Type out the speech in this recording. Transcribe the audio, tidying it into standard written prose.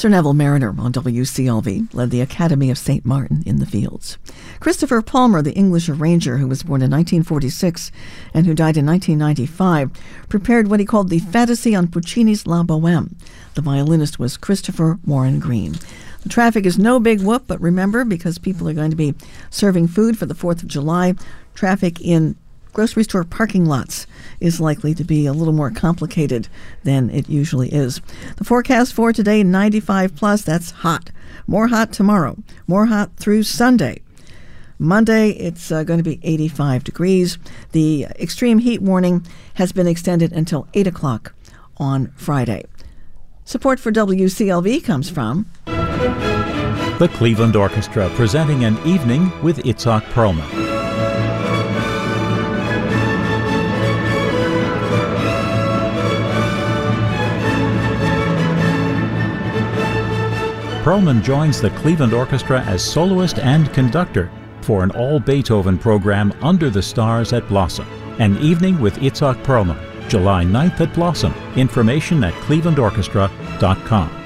Sir Neville Mariner on WCLV led the Academy of St. Martin in the Fields. Christopher Palmer, the English arranger who was born in 1946 and who died in 1995, prepared what he called the Fantasy on Puccini's La Bohème. The violinist was Christopher Warren Green. The traffic is no big whoop, but remember, because people are going to be serving food for the 4th of July, traffic in grocery store parking lots is likely to be a little more complicated than it usually is. The forecast for today, 95 plus, that's hot. More hot tomorrow. More hot through Sunday. Monday, it's going to be 85 degrees. The extreme heat warning has been extended until 8 o'clock on Friday. Support for WCLV comes from the Cleveland Orchestra, presenting an evening with Itzhak Perlman. Perlman joins the Cleveland Orchestra as soloist and conductor for an all-Beethoven program Under the Stars at Blossom. An evening with Itzhak Perlman, July 9th at Blossom. Information at clevelandorchestra.com.